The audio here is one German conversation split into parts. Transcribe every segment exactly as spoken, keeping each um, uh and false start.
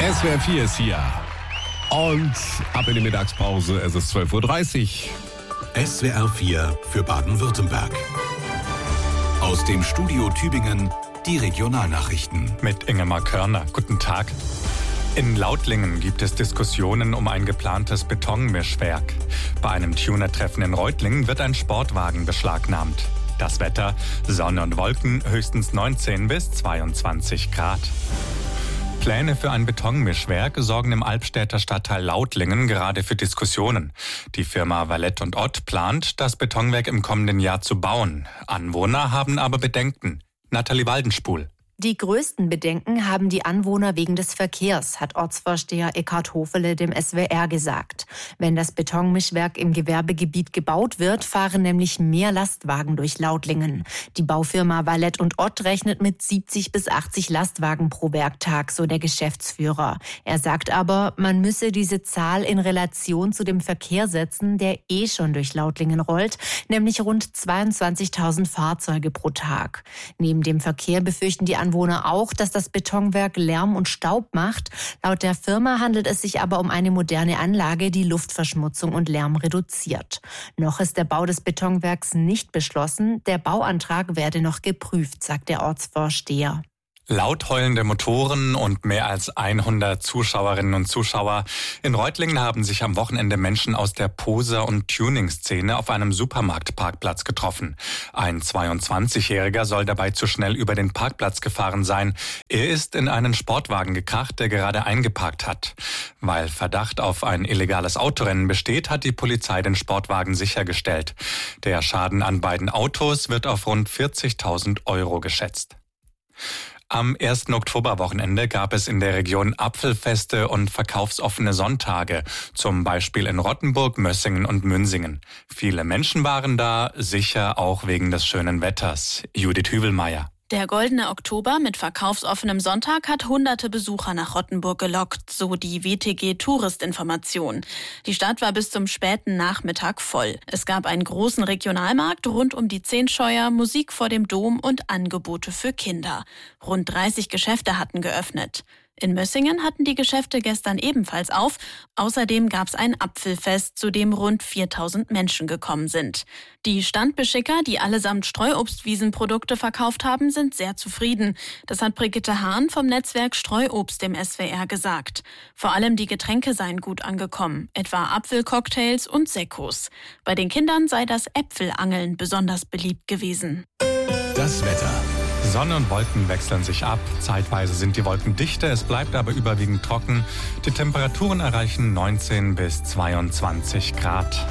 S W R vier ist hier. Und ab in die Mittagspause, es ist zwölf Uhr dreißig. S W R vier für Baden-Württemberg. Aus dem Studio Tübingen die Regionalnachrichten. Mit Ingemar Körner. Guten Tag. In Lautlingen gibt es Diskussionen um ein geplantes Betonmischwerk. Bei einem Tuner-Treffen in Reutlingen wird ein Sportwagen beschlagnahmt. Das Wetter: Sonne und Wolken, höchstens neunzehn bis zweiundzwanzig Grad. Pläne für ein Betonmischwerk sorgen im Albstädter Stadtteil Lautlingen gerade für Diskussionen. Die Firma Valett und Ott plant, das Betonwerk im kommenden Jahr zu bauen. Anwohner haben aber Bedenken. Nathalie Waldenspul. Die größten Bedenken haben die Anwohner wegen des Verkehrs, hat Ortsvorsteher Eckhard Hofele dem S W R gesagt. Wenn das Betonmischwerk im Gewerbegebiet gebaut wird, fahren nämlich mehr Lastwagen durch Lautlingen. Die Baufirma Valett und Ott rechnet mit siebzig bis achtzig Lastwagen pro Werktag, so der Geschäftsführer. Er sagt aber, man müsse diese Zahl in Relation zu dem Verkehr setzen, der eh schon durch Lautlingen rollt, nämlich rund zweiundzwanzigtausend Fahrzeuge pro Tag. Neben dem Verkehr befürchten die Anwohner auch, dass das Betonwerk Lärm und Staub macht. Laut der Firma handelt es sich aber um eine moderne Anlage, die Luftverschmutzung und Lärm reduziert. Noch ist der Bau des Betonwerks nicht beschlossen. Der Bauantrag werde noch geprüft, sagt der Ortsvorsteher. Laut heulende Motoren und mehr als hundert Zuschauerinnen und Zuschauer. In Reutlingen haben sich am Wochenende Menschen aus der Poser- und Tuning-Szene auf einem Supermarktparkplatz getroffen. Ein zweiundzwanzigjähriger soll dabei zu schnell über den Parkplatz gefahren sein. Er ist in einen Sportwagen gekracht, der gerade eingeparkt hat. Weil Verdacht auf ein illegales Autorennen besteht, hat die Polizei den Sportwagen sichergestellt. Der Schaden an beiden Autos wird auf rund vierzigtausend Euro geschätzt. Am ersten Oktoberwochenende gab es in der Region Apfelfeste und verkaufsoffene Sonntage, zum Beispiel in Rottenburg, Mössingen und Münsingen. Viele Menschen waren da, sicher auch wegen des schönen Wetters. Judith Hüvelmeier. Der Goldene Oktober mit verkaufsoffenem Sonntag hat hunderte Besucher nach Rottenburg gelockt, so die W T G Touristinformation. Die Stadt war bis zum späten Nachmittag voll. Es gab einen großen Regionalmarkt rund um die Zehntscheuer, Musik vor dem Dom und Angebote für Kinder. Rund dreißig Geschäfte hatten geöffnet. In Mössingen hatten die Geschäfte gestern ebenfalls auf. Außerdem gab es ein Apfelfest, zu dem rund viertausend Menschen gekommen sind. Die Standbeschicker, die allesamt Streuobstwiesenprodukte verkauft haben, sind sehr zufrieden. Das hat Brigitte Hahn vom Netzwerk Streuobst dem S W R gesagt. Vor allem die Getränke seien gut angekommen, etwa Apfelcocktails und Sekkos. Bei den Kindern sei das Äpfelangeln besonders beliebt gewesen. Das Wetter. Sonne und Wolken wechseln sich ab. Zeitweise sind die Wolken dichter, es bleibt aber überwiegend trocken. Die Temperaturen erreichen neunzehn bis zweiundzwanzig Grad.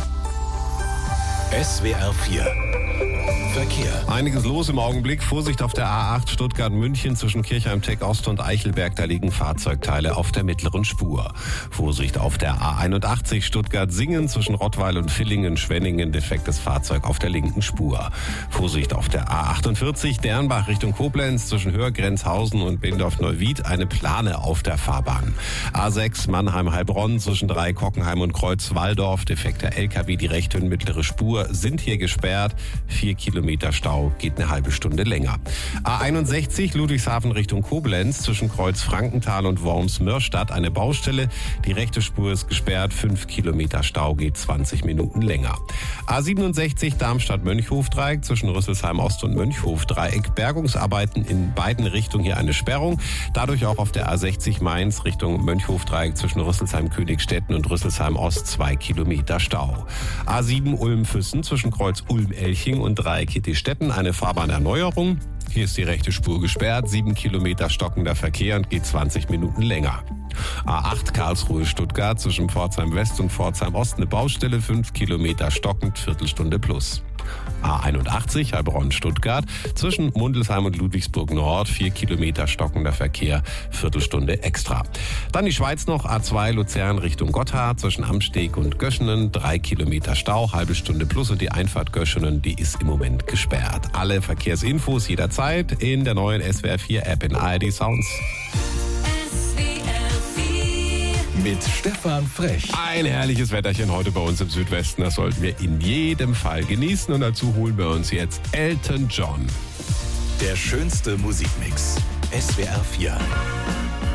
S W R vier Verkehr. Einiges los im Augenblick. Vorsicht auf der A acht Stuttgart-München zwischen Kirchheim-Tech-Ost und Eichelberg. Da liegen Fahrzeugteile auf der mittleren Spur. Vorsicht auf der A einundachtzig Stuttgart-Singen zwischen Rottweil und Villingen-Schwenningen. Defektes Fahrzeug auf der linken Spur. Vorsicht auf der A achtundvierzig Dernbach Richtung Koblenz zwischen Hörgrenzhausen und Bindorf-Neuwied. Eine Plane auf der Fahrbahn. A sechs Mannheim-Heilbronn zwischen Dreieck-Hockenheim und Kreuz-Walldorf. Defekter L K W, die rechte und mittlere Spur sind hier gesperrt. Vier Kilometer Stau, geht eine halbe Stunde länger. A einundsechzig Ludwigshafen Richtung Koblenz zwischen Kreuz Frankenthal und Worms-Mörstadt eine Baustelle. Die rechte Spur ist gesperrt. Fünf Kilometer Stau, geht zwanzig Minuten länger. A siebenundsechzig Darmstadt-Mönchhof-Dreieck zwischen Rüsselsheim Ost und Mönchhof-Dreieck. Bergungsarbeiten in beiden Richtungen, hier eine Sperrung. Dadurch auch auf der A sechzig Mainz Richtung Mönchhof-Dreieck zwischen Rüsselsheim-Königstetten und Rüsselsheim Ost zwei Kilometer Stau. A sieben Ulm-Füssen zwischen Kreuz Ulm-Elching und Dreieck-Hittistetten eine Fahrbahnerneuerung. Hier ist die rechte Spur gesperrt, sieben Kilometer stockender Verkehr und geht zwanzig Minuten länger. A acht Karlsruhe-Stuttgart zwischen Pforzheim West und Pforzheim Ost eine Baustelle, fünf Kilometer stockend, Viertelstunde plus. A einundachtzig Heilbronn-Stuttgart zwischen Mundelsheim und Ludwigsburg Nord, vier Kilometer stockender Verkehr, Viertelstunde extra. Dann die Schweiz noch, A zwei Luzern Richtung Gotthard zwischen Amsteg und Göschenen, drei Kilometer Stau, halbe Stunde plus und die Einfahrt Göschenen, die ist im Moment gesperrt. Alle Verkehrsinfos jederzeit in der neuen S W R vier App in A R D Sounds. Mit Stefan Frech. Ein herrliches Wetterchen heute bei uns im Südwesten. Das sollten wir in jedem Fall genießen. Und dazu holen wir uns jetzt Elton John. Der schönste Musikmix. S W R vier.